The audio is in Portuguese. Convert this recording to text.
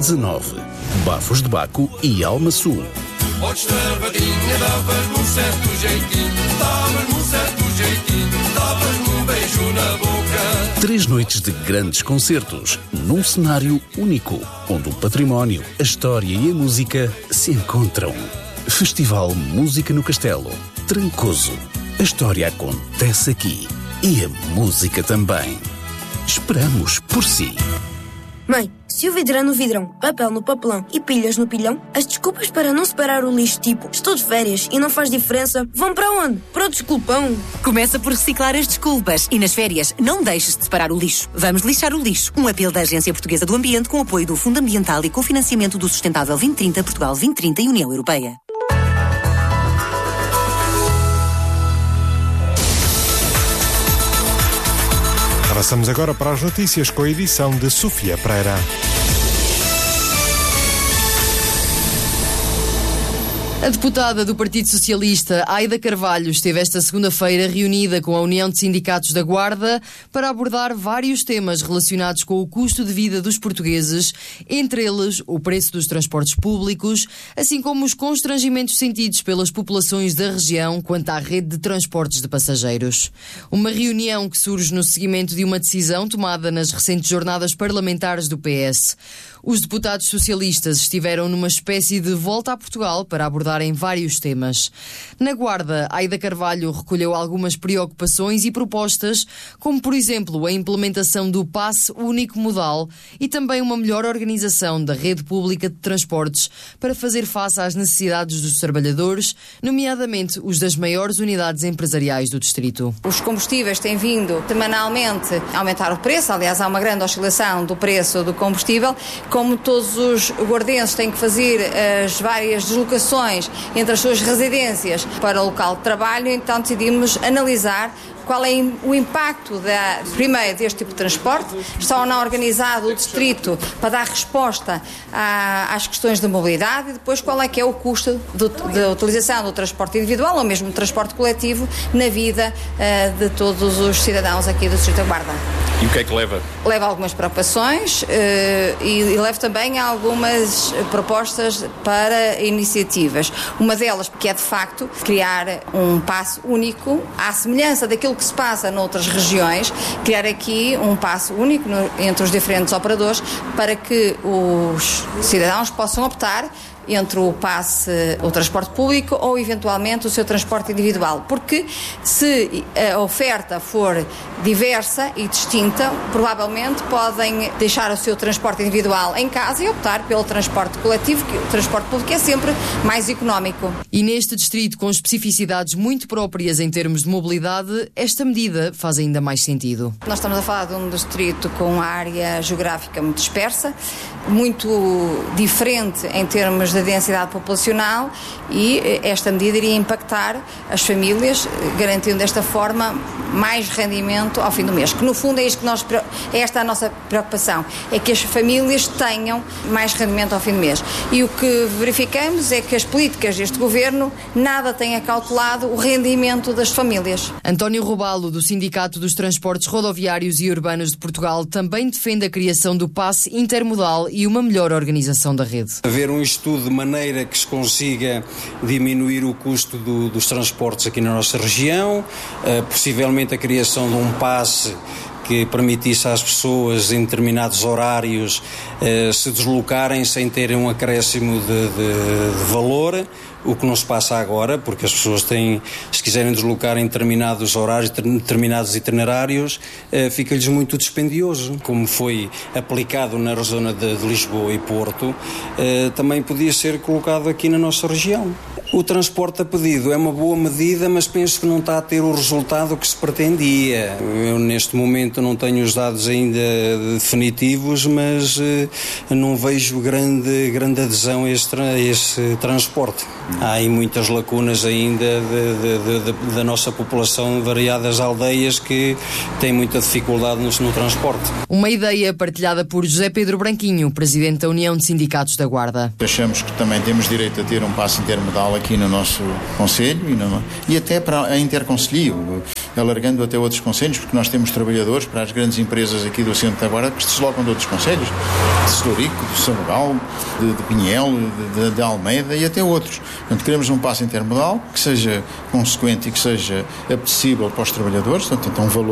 2019. Bafos de Baco e Alma Sul. Davas-me um certo jeitinho, davas-me um certo jeitinho, davas-me um beijo na boca. 3 noites de grandes concertos, num cenário único, onde o património, a história e a música se encontram. Festival Música no Castelo, Trancoso. A história acontece aqui e a música também. Esperamos por si. Mãe, se o vidro é no vidrão, papel no papelão e pilhas no pilhão, as desculpas para não separar o lixo, tipo estou de férias e não faz diferença, vão para onde? Para o desculpão. Começa por reciclar as desculpas e nas férias não deixes de separar o lixo. Vamos lixar o lixo. Um apelo da Agência Portuguesa do Ambiente com apoio do Fundo Ambiental e cofinanciamento do Sustentável 2030, Portugal 2030 e União Europeia. Passamos agora para as notícias com a edição de Sofia Pereira. A deputada do Partido Socialista, Aida Carvalho, esteve esta segunda-feira reunida com a União de Sindicatos da Guarda para abordar vários temas relacionados com o custo de vida dos portugueses, entre eles o preço dos transportes públicos, assim como os constrangimentos sentidos pelas populações da região quanto à rede de transportes de passageiros. Uma reunião que surge no seguimento de uma decisão tomada nas recentes jornadas parlamentares do PS. Os deputados socialistas estiveram numa espécie de volta a Portugal para abordarem vários temas. Na Guarda, Aida Carvalho recolheu algumas preocupações e propostas, como, por exemplo, a implementação do passe único modal e também uma melhor organização da rede pública de transportes para fazer face às necessidades dos trabalhadores, nomeadamente os das maiores unidades empresariais do distrito. Os combustíveis têm vindo semanalmente a aumentar o preço, aliás, há uma grande oscilação do preço do combustível. Como todos os guardenses têm que fazer as várias deslocações entre as suas residências para o local de trabalho, então decidimos analisar qual é o impacto, primeiro, deste tipo de transporte, está ou não organizado o distrito para dar resposta às questões da mobilidade e depois qual é que é o custo da utilização do transporte individual ou mesmo do transporte coletivo na vida de todos os cidadãos aqui do Distrito da Guarda. E o que é que leva? Leva algumas preocupações e leva também algumas propostas para iniciativas. Uma delas, que é de facto criar um passe único, à semelhança daquilo que se passa noutras regiões, criar aqui um passe único entre os diferentes operadores para que os cidadãos possam optar entre o passe, o transporte público ou eventualmente o seu transporte individual, porque se a oferta for diversa e distinta, provavelmente podem deixar o seu transporte individual em casa e optar pelo transporte coletivo, que o transporte público é sempre mais económico. E neste distrito com especificidades muito próprias em termos de mobilidade, esta medida faz ainda mais sentido. Nós estamos a falar de um distrito com uma área geográfica muito dispersa, muito diferente em termos de densidade populacional e esta medida iria impactar as famílias, garantindo desta forma mais rendimento ao fim do mês. Que no fundo é isto que esta é a nossa preocupação, é que as famílias tenham mais rendimento ao fim do mês. E o que verificamos é que as políticas deste governo nada têm acautelado o rendimento das famílias. António Robalo, do Sindicato dos Transportes Rodoviários e Urbanos de Portugal, também defende a criação do passe intermodal e uma melhor organização da rede. Haver um estudo de maneira que se consiga diminuir o custo dos transportes aqui na nossa região, possivelmente a criação de um passe que permitisse às pessoas em determinados horários se deslocarem sem terem um acréscimo de valor, o que não se passa agora, porque as pessoas têm, se quiserem deslocar em determinados horários, determinados itinerários, fica-lhes muito dispendioso. Como foi aplicado na zona de Lisboa e Porto, também podia ser colocado aqui na nossa região. O transporte a pedido é uma boa medida, mas penso que não está a ter o resultado que se pretendia. Eu, neste momento, não tenho os dados ainda definitivos, mas não vejo grande adesão a esse transporte. Há aí muitas lacunas ainda da nossa população, variadas aldeias que têm muita dificuldade no transporte. Uma ideia partilhada por José Pedro Branquinho, presidente da União de Sindicatos da Guarda. Achamos que também temos direito a ter um passe intermodal aqui no nosso concelho e até para a interconcelho. alargando até outros concelhos, porque nós temos trabalhadores para as grandes empresas aqui do centro da Guarda que se deslocam de outros concelhos, de Celurico, de Sabugal, de Pinhel, de Almeida e até outros. Portanto, queremos um passo intermodal que seja consequente e que seja apetecível para os trabalhadores, portanto, um valor